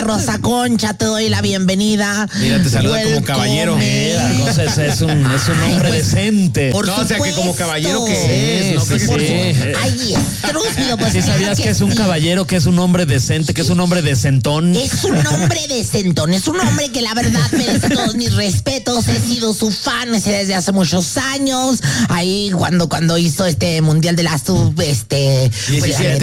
Rosa Concha, te doy la bienvenida. Mira, te saluda como caballero. Entonces es un hombre decente. Por supuesto. O sea, que como caballero que es, ¿no? Sí. Ay, estrúpido. Pues ¿Sí sabías que es un caballero, que es un hombre decente, que es un hombre decentón? Es un hombre decentón, es un hombre que la verdad merece todos mis respetos. He sido su fan desde hace muchos años. Ahí cuando hizo este mundial de la sub 17.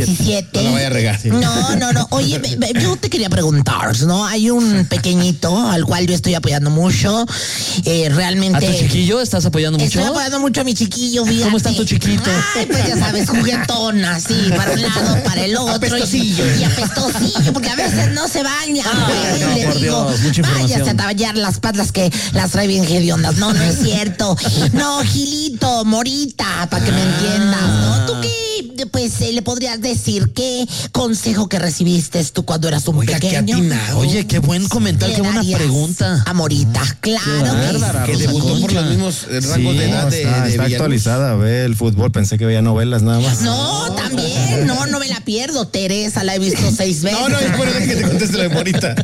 No lo vaya a regar. Sí. No. Oye, yo te quería preguntar, ¿no? Hay un pequeñito al cual yo estoy apoyando mucho. Realmente. ¿A tu chiquillo estás apoyando mucho? Estoy apoyando mucho a mi chiquillo, fíjate. ¿Cómo está tu chiquito? Ay, pues ya sabes, juguetón, así, para un lado, para el otro. Apestosillo. Y apestosillo, porque a veces no se baña. No, le por digo, Dios, mucha información. váyase a tallar las patas que las trae bien hediondas. No es cierto. No, Gilito, Morita, para que me entiendas, ¿no? ¿Tú qué, pues, le podrías decir? ¿Qué consejo que recibiste tú cuando eras un pequeño? Oye, qué buen comentario, qué buena pregunta. A Morita, claro que debutó por los mismos rangos de edad está actualizada, ve el fútbol, pensé que veía novelas nada más. No, también, no me la pierdo. Teresa la he visto 6 veces. No, espero que te conteste la de Morita.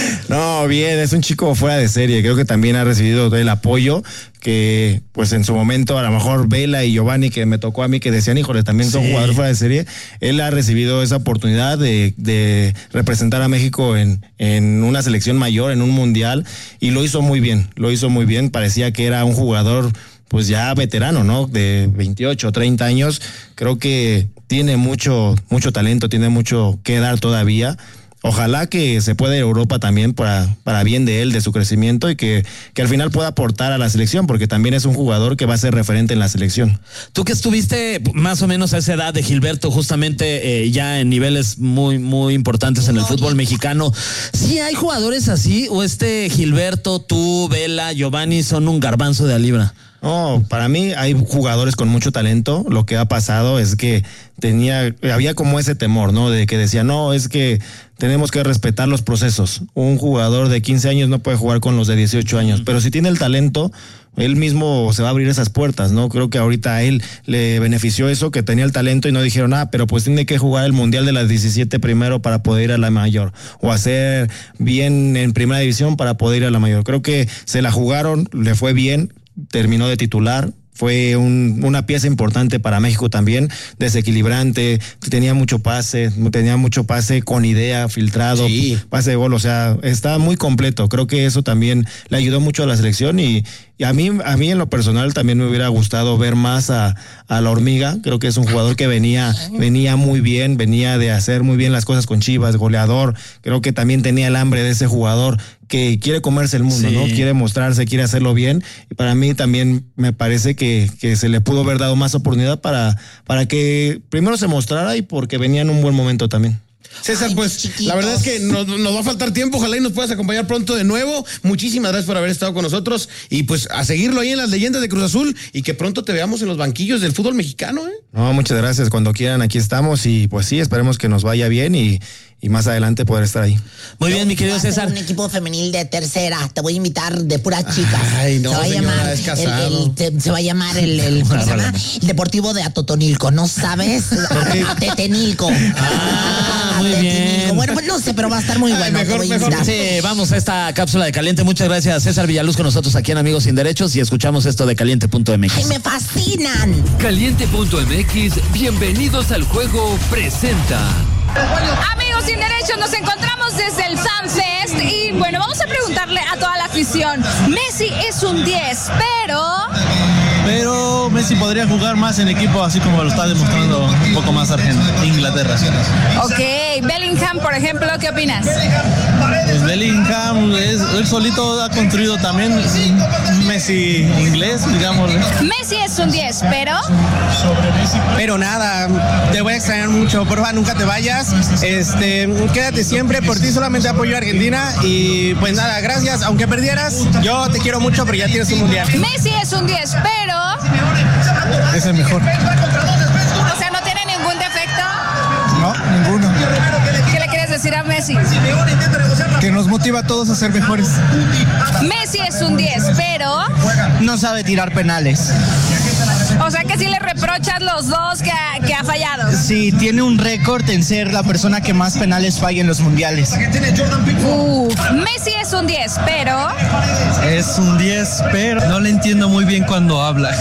No, bien, es un chico fuera de serie, creo que también ha recibido el apoyo que pues en su momento a lo mejor Vela y Giovanni, que me tocó a mí, que decían, híjole, también son jugadores fuera de serie. Él ha recibido esa oportunidad de representar a México en una selección mayor, en un mundial, y lo hizo muy bien, parecía que era un jugador pues ya veterano, ¿no? De 28, 30 años, creo que tiene mucho talento, tiene mucho que dar todavía. Ojalá que se pueda ir a Europa también para bien de él, de su crecimiento, y que al final pueda aportar a la selección, porque también es un jugador que va a ser referente en la selección. Tú que estuviste más o menos a esa edad de Gilberto, justamente ya en niveles muy, muy importantes en el fútbol mexicano, ¿sí hay jugadores así? ¿O Gilberto, tú, Vela, Giovanni son un garbanzo de a libra? No, para mí hay jugadores con mucho talento. Lo que ha pasado es que había como ese temor, ¿no? De que decía, no, es que tenemos que respetar los procesos. Un jugador de 15 años no puede jugar con los de 18 años, pero si tiene el talento, él mismo se va a abrir esas puertas, ¿no? Creo que ahorita a él le benefició eso, que tenía el talento y no dijeron, pero pues tiene que jugar el Mundial de las 17 primero para poder ir a la mayor, o hacer bien en primera división para poder ir a la mayor. Creo que se la jugaron, le fue bien, terminó de titular. Fue una pieza importante para México también, desequilibrante, tenía mucho pase con idea, filtrado, pase de gol, o sea, está muy completo. Creo que eso también le ayudó mucho a la selección y a mí en lo personal también me hubiera gustado ver más a la Hormiga. Creo que es un jugador que venía muy bien, venía de hacer muy bien las cosas con Chivas, goleador. Creo que también tenía el hambre de ese jugador que quiere comerse el mundo, ¿no? Quiere mostrarse, quiere hacerlo bien, y para mí también me parece que se le pudo haber dado más oportunidad para que primero se mostrara y porque venía en un buen momento también. César, pues chiquitos. La verdad es que nos va a faltar tiempo, ojalá y nos puedas acompañar pronto de nuevo. Muchísimas gracias por haber estado con nosotros y pues a seguirlo ahí en las leyendas de Cruz Azul y que pronto te veamos en los banquillos del fútbol mexicano, ¿eh? No, muchas gracias, cuando quieran aquí estamos y pues sí, esperemos que nos vaya bien y más adelante poder estar ahí. Muy bien, mi querido César. Un equipo femenil de tercera, te voy a invitar de puras chicas. Ay, no, se va a llamar se va a llamar el ¿cómo se llama? El Deportivo de Atotonilco, ¿no sabes? Tetenilco. Muy bien. Bueno, pues no sé, pero va a estar muy bueno. Mejor. Sí, vamos a esta cápsula de Caliente. Muchas gracias, César Villaluz, con nosotros aquí en Amigos Sin Derechos, y escuchamos esto de Caliente.mx. ¡Ay, me fascinan! Caliente.mx, bienvenidos al juego, presenta. Amigos Sin Derechos, nos encontramos desde el Fan Fest y bueno, vamos a preguntarle a toda la afición. Messi es un 10, pero Messi podría jugar más en equipo, así como lo está demostrando un poco más Inglaterra. Ok, Bellingham, por ejemplo, ¿qué opinas? Pues Bellingham, él solito ha construido también Messi inglés, digamos. Messi es un 10, pero nada, te voy a extrañar mucho, por favor, nunca te vayas. Quédate siempre, por ti solamente apoyo a Argentina y pues nada, gracias, aunque perdieras, yo te quiero mucho, pero ya tienes un mundial. Messi es un 10, pero es el mejor. O sea, ¿no tiene ningún defecto? No, ninguno. ¿Qué le quieres decir a Messi? Que nos motiva a todos a ser mejores. Messi es un 10, pero no sabe tirar penales. O sea que sí le reprochas los dos que ha fallado. Sí, tiene un récord en ser la persona que más penales falla en los mundiales. Messi es un 10, pero... Es un 10, pero no le entiendo muy bien cuando habla.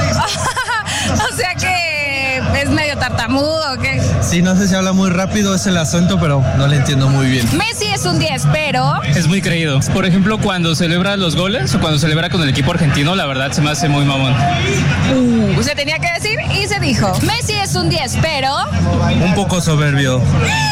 O sea que es medio tartamudo, ¿o qué? Sí, no sé si habla muy rápido, es el acento, pero no le entiendo muy bien. Messi es un 10, pero... Es muy creído. Por ejemplo, cuando celebra los goles o cuando celebra con el equipo argentino, la verdad se me hace muy mamón. Se tenía que decir y se dijo. Messi es un 10, pero... Un poco soberbio.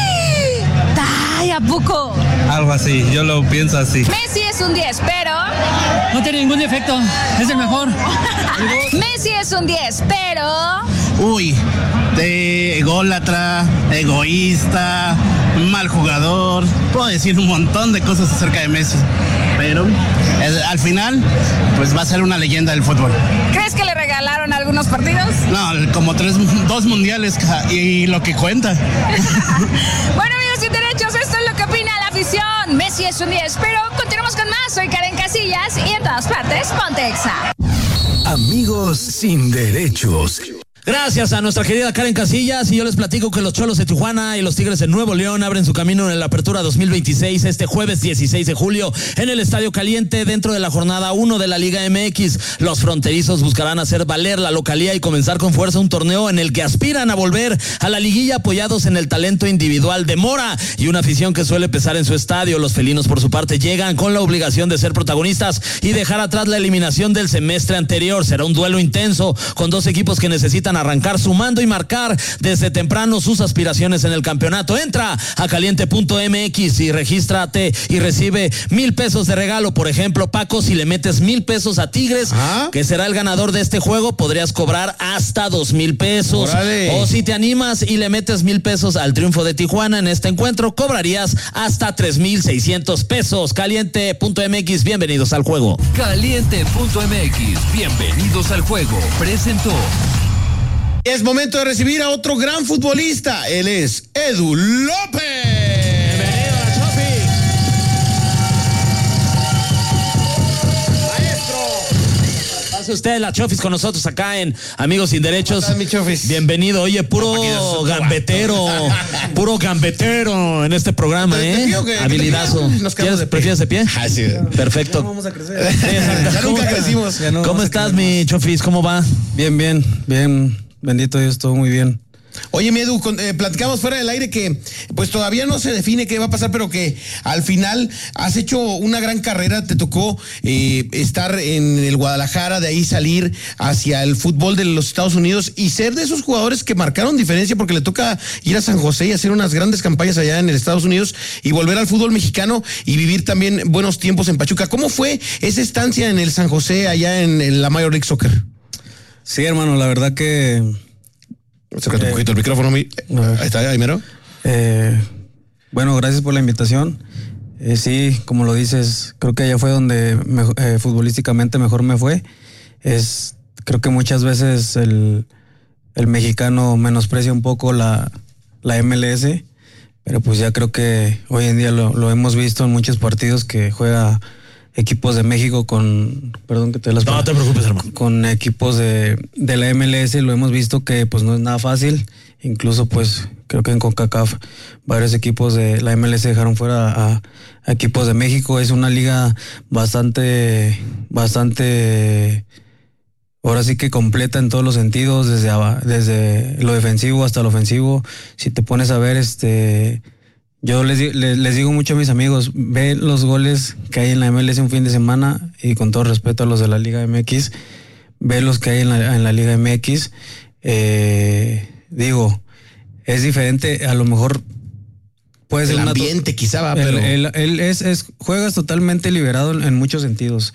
¡Ay, a poco! Algo así, yo lo pienso así. Messi es un 10, pero... No tiene ningún defecto, es el mejor. Messi es un 10, pero... Uy, de ególatra, egoísta, mal jugador. Puedo decir un montón de cosas acerca de Messi. Pero al final, pues va a ser una leyenda del fútbol. ¿Crees que le regalaron algunos partidos? No, como 2 mundiales y lo que cuenta. Bueno, amigos sin derechos, esto es lo que opina la afición. Messi es un 10, pero continuamos con más. Soy Karen Casillas y en todas partes, Ponte Exa. Amigos sin derechos. Gracias a nuestra querida Karen Casillas, y yo les platico que los Cholos de Tijuana y los Tigres de Nuevo León abren su camino en la Apertura 2026 este jueves 16 de julio en el Estadio Caliente dentro de la jornada 1 de la Liga MX. Los fronterizos buscarán hacer valer la localía y comenzar con fuerza un torneo en el que aspiran a volver a la liguilla apoyados en el talento individual de Mora y una afición que suele pesar en su estadio. Los felinos por su parte llegan con la obligación de ser protagonistas y dejar atrás la eliminación del semestre anterior. Será un duelo intenso con dos equipos que necesitan arrancar sumando y marcar desde temprano sus aspiraciones en el campeonato. Entra a caliente.mx y regístrate y recibe $1,000 de regalo. Por ejemplo, Paco, si le metes $1,000 a Tigres, que será el ganador de este juego, podrías cobrar hasta $2,000. ¡Órale! O si te animas y le metes $1,000 al triunfo de Tijuana en este encuentro, cobrarías hasta $3,600. Caliente.mx, bienvenidos al juego. Caliente.mx, bienvenidos al juego. Presentó. Es momento de recibir a otro gran futbolista. Él es Edu López. Bienvenido a la Chofi. Maestro. Pase usted la Chofis con nosotros acá en Amigos sin Derechos. ¿Cómo estás, mi Chofis? Bienvenido. Oye, puro gambetero en este programa, habilidazo. ¿Prefieres de pie? Ah, sí. Perfecto. Vamos a crecer. Ya nunca crecimos. ¿Cómo estás, mi Chofis? ¿Cómo va? Bien. Bendito Dios, todo muy bien. Oye, mi Edu, platicamos fuera del aire que pues todavía no se define qué va a pasar, pero que al final has hecho una gran carrera. Te tocó estar en el Guadalajara, de ahí salir hacia el fútbol de los Estados Unidos y ser de esos jugadores que marcaron diferencia, porque le toca ir a San José y hacer unas grandes campañas allá en el Estados Unidos y volver al fútbol mexicano y vivir también buenos tiempos en Pachuca. ¿Cómo fue esa estancia en el San José allá en la Major League Soccer? Sí, hermano, la verdad que... Acércate un poquito el micrófono. Ahí está, ahí mero. Bueno, gracias por la invitación. Sí, como lo dices, creo que allá fue donde futbolísticamente mejor me fue. Creo que muchas veces el mexicano menosprecia un poco la MLS, pero pues ya creo que hoy en día lo hemos visto en muchos partidos que juega equipos de México perdón que te las... No te preocupes, hermano. Con equipos de la MLS, lo hemos visto que pues no es nada fácil. Incluso pues creo que en CONCACAF varios equipos de la MLS dejaron fuera a equipos de México. Es una liga bastante ahora sí que completa en todos los sentidos, desde lo defensivo hasta lo ofensivo. Si te pones a ver yo les digo mucho a mis amigos, ve los goles que hay en la MLS un fin de semana y con todo respeto a los de la Liga MX, ve los que hay en la Liga MX. Digo, es diferente, a lo mejor puede ser el ambiente quizá va, pero... juegas totalmente liberado en muchos sentidos.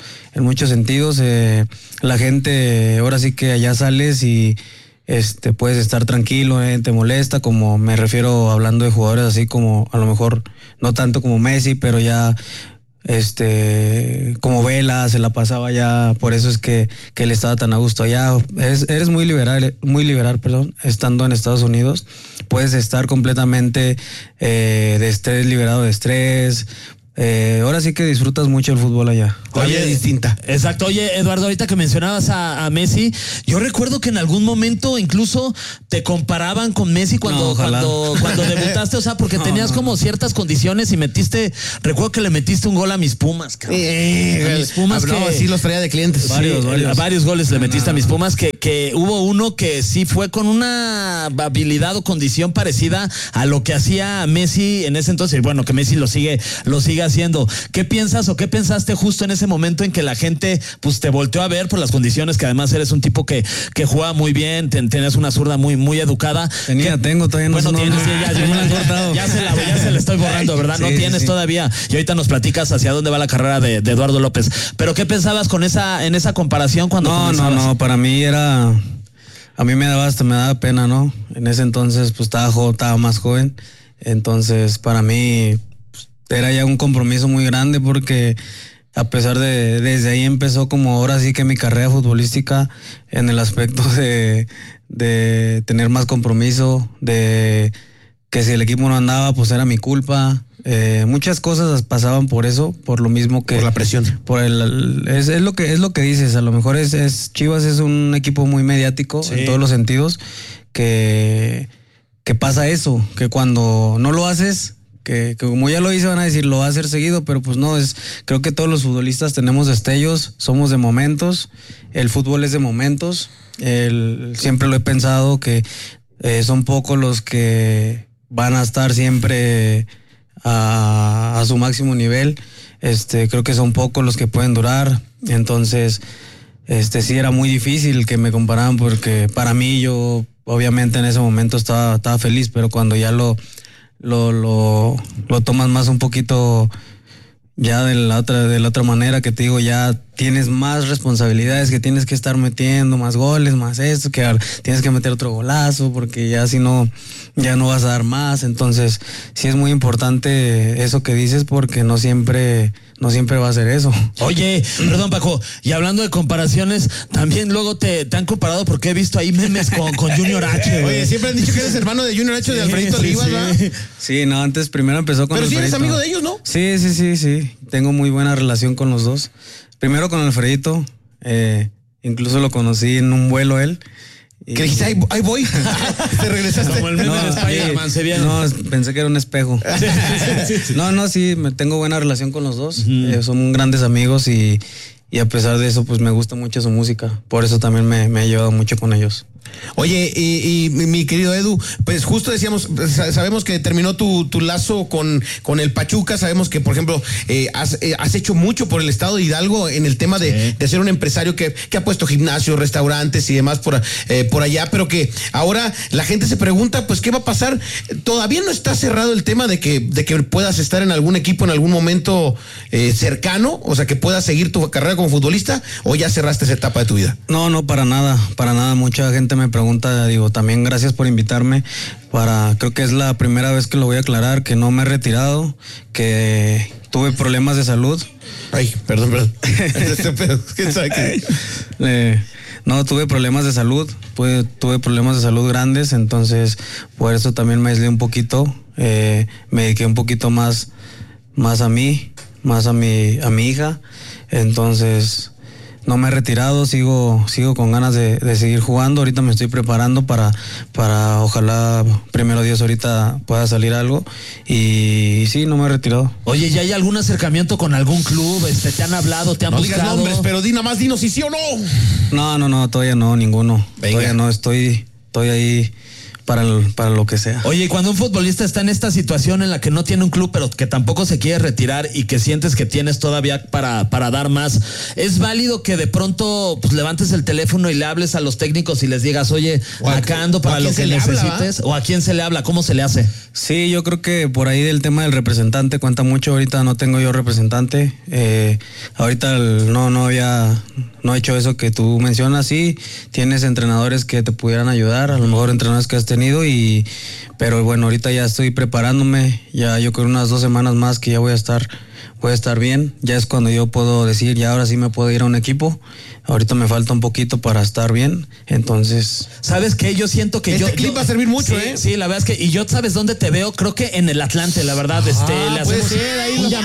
La gente, ahora sí que allá sales y... puedes estar tranquilo, te molesta, como me refiero hablando de jugadores así como a lo mejor no tanto como Messi, pero ya como Vela se la pasaba ya, por eso es que él estaba tan a gusto allá. Eres muy liberal, estando en Estados Unidos. Puedes estar completamente liberado de estrés, ahora sí que disfrutas mucho el fútbol allá. Oye, distinta. Exacto. Oye, Eduardo, ahorita que mencionabas a Messi, yo recuerdo que en algún momento incluso te comparaban con Messi cuando debutaste, o sea, porque tenías como ciertas condiciones y recuerdo que le metiste un gol a mis Pumas, cabrón. A mis Pumas sí los traía de clientes. Varios goles le metiste a mis Pumas, que hubo uno que sí fue con una habilidad o condición parecida a lo que hacía Messi en ese entonces. Bueno, que Messi lo sigue haciendo. ¿Qué piensas o qué pensaste justo en ese momento en que la gente pues te volteó a ver por las condiciones, que además eres un tipo que juega muy bien, tenías una zurda muy, muy educada? Tengo, todavía no. Bueno, tienes, ya se la estoy borrando, ¿verdad? No tienes todavía. Y ahorita nos platicas hacia dónde va la carrera de Eduardo López. Pero ¿qué pensabas en esa comparación cuando comenzabas? No, para mí a mí me daba pena, ¿no? En ese entonces pues estaba más joven. Entonces para mí era ya un compromiso muy grande, porque a pesar desde ahí empezó como ahora sí que mi carrera futbolística, en el aspecto de tener más compromiso, de que si el equipo no andaba pues era mi culpa. Muchas cosas pasaban por eso, por lo mismo que... Por la presión. Es lo que dices, a lo mejor Chivas es un equipo muy mediático en todos los sentidos, que pasa eso, que cuando no lo haces... Que como ya lo hice van a decir lo va a hacer seguido, pero pues no, creo que todos los futbolistas tenemos destellos, somos de momentos, el fútbol es de momentos, siempre lo he pensado que son pocos los que van a estar siempre a su máximo nivel, creo que son pocos los que pueden durar, entonces sí era muy difícil que me compararan, porque para mí yo obviamente en ese momento estaba feliz, pero cuando ya lo tomas más un poquito ya de la otra manera, que te digo, ya tienes más responsabilidades, que tienes que estar metiendo más goles, más esto, que tienes que meter otro golazo, porque ya si no, ya no vas a dar más. Entonces sí es muy importante eso que dices, porque no siempre va a ser eso. Oye, perdón, Paco, y hablando de comparaciones, también luego te han comparado, porque he visto ahí memes con Junior H. Oye, siempre han dicho que eres hermano de Junior H, de Alfredito Rivas, ¿verdad? Sí, no, antes primero empezó con Alfredito. Pero sí eres amigo de ellos, ¿no? Sí. Tengo muy buena relación con los dos. Primero con Alfredito, incluso lo conocí en un vuelo él. ¿Qué dijiste? Ahí voy. Te regresaste. Como el meme de Spider-Man, se viene. No, pensé que era un espejo. Sí, tengo buena relación con los dos. Son grandes amigos y a pesar de eso, pues me gusta mucho su música. Por eso también me ha llevado mucho con ellos. Oye, y mi querido Edu, pues justo decíamos, sabemos que terminó tu lazo con el Pachuca, sabemos que, por ejemplo, has hecho mucho por el estado de Hidalgo en el tema de ser un empresario que ha puesto gimnasios, restaurantes y demás por allá, pero que ahora la gente se pregunta, pues, ¿qué va a pasar? Todavía no está cerrado el tema de que puedas estar en algún equipo en algún momento cercano, o sea, que puedas seguir tu carrera como futbolista, ¿o ya cerraste esa etapa de tu vida? No, para nada. Mucha gente me pregunta, digo, también gracias por invitarme. Creo que es la primera vez que lo voy a aclarar, que no me he retirado, que tuve problemas de salud. Ay, perdón. ¿Quién sabe qué? No, tuve problemas de salud, tuve problemas de salud grandes, entonces por eso también me aislé un poquito, me dediqué un poquito más a mí, más a mi hija, entonces no me he retirado, sigo con ganas de seguir jugando. Ahorita me estoy preparando para ojalá, primero Dios, ahorita pueda salir algo. Y sí, no me he retirado. Oye, ¿ya hay algún acercamiento con algún club? ¿Te han hablado? ¿Te han buscado? No digas nombres, pero nada más dinos si sí o no. No, todavía no, ninguno. Venga. Todavía no, estoy ahí para lo que sea. Oye, cuando un futbolista está en esta situación en la que no tiene un club, pero que tampoco se quiere retirar y que sientes que tienes todavía para dar más, ¿es válido que de pronto pues, levantes el teléfono y le hables a los técnicos y les digas, oye, acá ando para lo que necesites? ¿O a quién se le habla? ¿Cómo se le hace? Sí, yo creo que por ahí del tema del representante cuenta mucho. Ahorita no tengo yo representante. Ahorita no he hecho eso que tú mencionas. Sí, tienes entrenadores que te pudieran ayudar, a lo mejor entrenadores que has tenido, pero bueno, ahorita ya estoy preparándome, ya yo creo unas 2 semanas más que ya voy a estar bien, ya es cuando yo puedo decir, ya ahora sí me puedo ir a un equipo. Ahorita me falta un poquito para estar bien, entonces... ¿Sabes qué? Yo siento que este clip va a servir mucho, sí, Sí, la verdad es que... Y yo, ¿sabes dónde te veo? Creo que en el Atlante, la verdad. Le hacemos un llamado ahí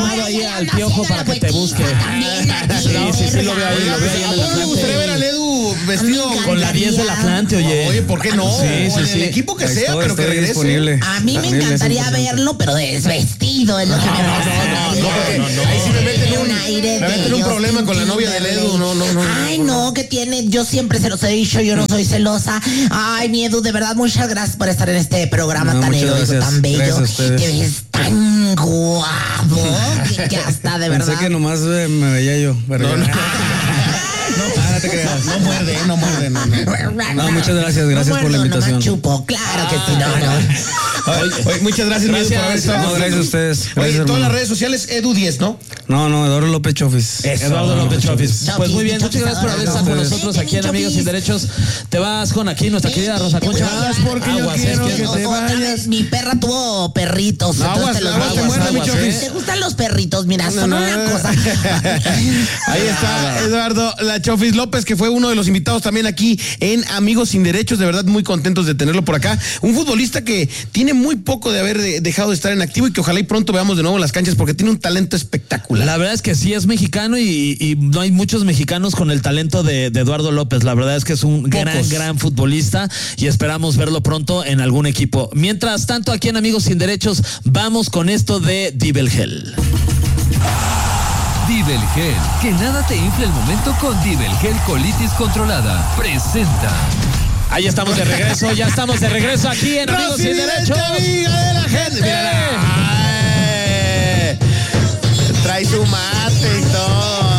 al Piojo para que te busque. Sí, lo veo ahí en el Atlante. Me gustaría ver al Edu vestido con la 10 del Atlante, oye. Oye, ¿por qué no? Sí. El equipo que sea, pero que regrese. Disponible. A mí me encantaría verlo, pero desvestido es lo que me pasa. Ahí sí me meten un problema con la novia del Edu. No. Ay, no, que tiene. Yo siempre se los he dicho, yo no soy celosa. Ay, mi Edu, de verdad, muchas gracias por estar en este programa tan heroico, tan bello. Te ves tan guapo que hasta de verdad. Pensé que nomás me veía yo. Pero no te creas. No muerde. No, muchas gracias por la invitación. No chupo, claro que sí, no. Oye, muchas gracias por haber estado. No, gracias a ustedes. Oye, en todas las redes sociales, Edu10, ¿no? No, Eduardo López Chofis. Eduardo López Chofis. Pues muy bien, muchas gracias por haber estado con nosotros aquí en Amigos Sin Derechos. Te vas con aquí nuestra querida Rosa Concha. Porque yo quiero que te vayas. Mi perra tuvo perritos. ¿Te gustan los perritos? Mira, son una cosa. Ahí está Eduardo La Chofis López, que fue uno de los invitados también aquí en Amigos Sin Derechos. De verdad, muy contentos de tenerlo por acá. Un futbolista que tiene muy poco de haber dejado de estar en activo y que ojalá y pronto veamos de nuevo en las canchas porque tiene un talento espectacular. La verdad es que sí es mexicano y no hay muchos mexicanos con el talento de Eduardo López. La verdad es que es un gran futbolista y esperamos verlo pronto en algún equipo. Mientras tanto, aquí en Amigos Sin Derechos, vamos con esto de Dibelgel. Dibelgel, que nada te infle el momento con Dibelgel Colitis Controlada. Presenta. Ahí estamos de regreso, ya estamos de regreso aquí en Amigos Sin Derechos. Amiga de la gente. Trae su mate y todo.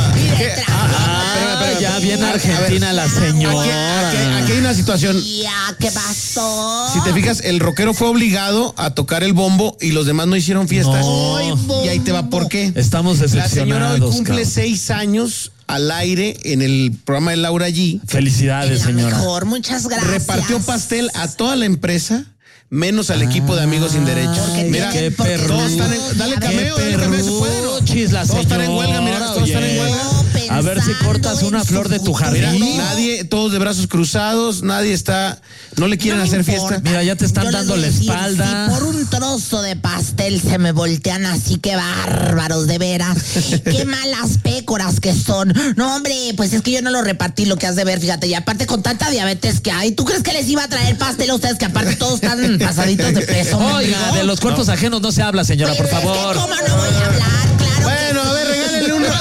Ya viene Argentina la señora. Aquí hay una situación. Ya, ¿qué pasó? Si te fijas, el rockero fue obligado a tocar el bombo y los demás no hicieron fiesta. No. Y ahí te va por qué. Estamos decepcionados. La señora hoy cumple 6 años al aire en el programa de Laura G. Felicidades, señora. Mejor, muchas gracias. Repartió pastel a toda la empresa, menos al equipo de Amigos Sin Derechos. Mira, qué perro. Todos están en, dale cameo, se puede, ¿no? Todos están en huelga, mira, todos están en huelga. A ver si cortas una flor de tu jardín. Mira, nadie, todos de brazos cruzados, nadie está, no le quieren hacer fiesta. Mira, ya te están dando la espalda. Si por un trozo de pastel se me voltean así, qué bárbaros, de veras. Qué malas pécoras que son. No, hombre, pues es que yo no lo repartí, lo que has de ver, fíjate. Y aparte con tanta diabetes que hay, ¿tú crees que les iba a traer pastel a ustedes que aparte todos están pasaditos de peso? Oiga, de los cuerpos ajenos no se habla, señora, por favor. ¿Cómo no voy a hablar? Claro. Bueno, a ver, regálenle uno.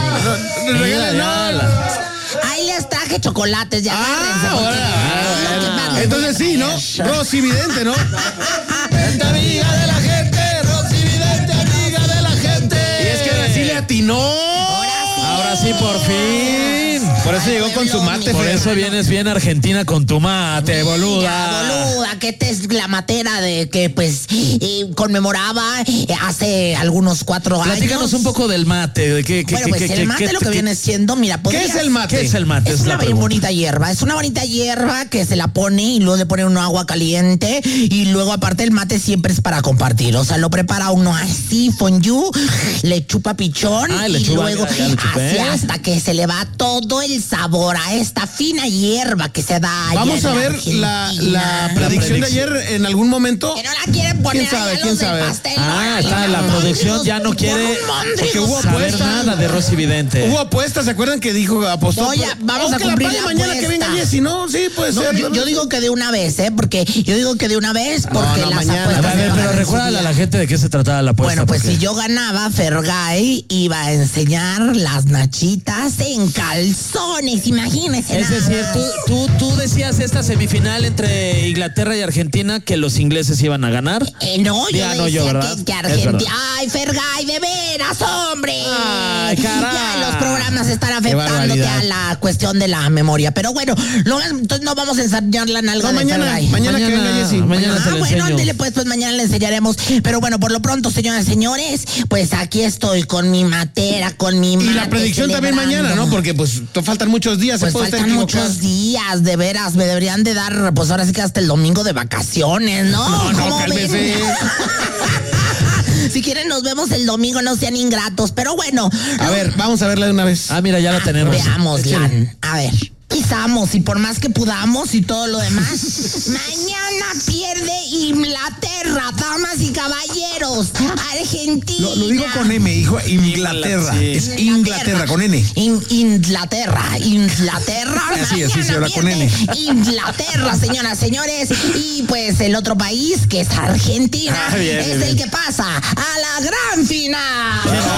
Ahí les traje chocolates, ya agárrense. Entonces sí, ¿no? Rosy Vidente, ¿no? Amiga de la gente, Rosy Vidente, amiga de la gente. Y es que ahora sí le atinó. Ahora sí, por fin. Por eso llegó con su mate. Por eso vienes bien Argentina con tu mate, boluda. Boluda, que esta es la matera de que pues conmemoraba hace algunos 4 años. Platícanos un poco del mate. El mate lo que viene siendo, mira, ¿qué es el mate? ¿Qué es el mate? Es una bonita hierba. Es una bonita hierba que se la pone y luego le pone uno agua caliente y luego aparte el mate siempre es para compartir. O sea, lo prepara uno así, fondue, le chupa pichón y luego así hasta que se le va todo el sabor a esta fina hierba que se da. Vamos a ver la predicción de ayer en algún momento. Que no la quieren poner. ¿Quién sabe? Está la producción ya no quiere porque hubo saber nada de Rosy Vidente. Hubo apuestas, ¿se acuerdan que dijo apostó? Vamos a cumplir la mañana apuesta. Que venga Jessy, ¿no? Sí, puede ser. Yo digo que de una vez, porque las apuestas. A ver, pero recuérdale a la gente de qué se trataba la apuesta. Bueno, pues si yo ganaba, Fergay iba a enseñar las nachitas en calzones, imagínese. Es decir, tú decías esta semifinal entre Inglaterra y Argentina que los ingleses iban a ganar. No, yo decía ¿verdad? que Argentina. Ay, Fergay, de veras, hombre. Ay, caray. Ya los programas están afectando ya la cuestión de la memoria. Pero bueno, entonces no vamos a enseñar la nalga de Fergay. Mañana que venga Jessy. Mañana te lo enseño. Ándele, pues mañana le enseñaremos. Pero bueno, por lo pronto, señoras y señores, pues aquí estoy con mi matera, con mi mate. Y la predicción también mañana, ¿no? Porque pues faltan muchos días. Pues faltan muchos días, de veras. Me deberían de dar, pues ahora sí que hasta el domingo de vacaciones, ¿no? No, cálmese. Si quieren nos vemos el domingo, no sean ingratos. Pero bueno. A ver, vamos a verla de una vez. Mira, ya la tenemos. Veámosla. A ver. pisamos y por más que podamos y todo lo demás, mañana pierde Inglaterra, damas y caballeros. Argentina. Lo digo con M, hijo. Inglaterra. Sí. Es Inglaterra con N. Inglaterra. Así se habla con N. Inglaterra, señoras, señores. Y pues el otro país, que es Argentina, es el que pasa a la gran final.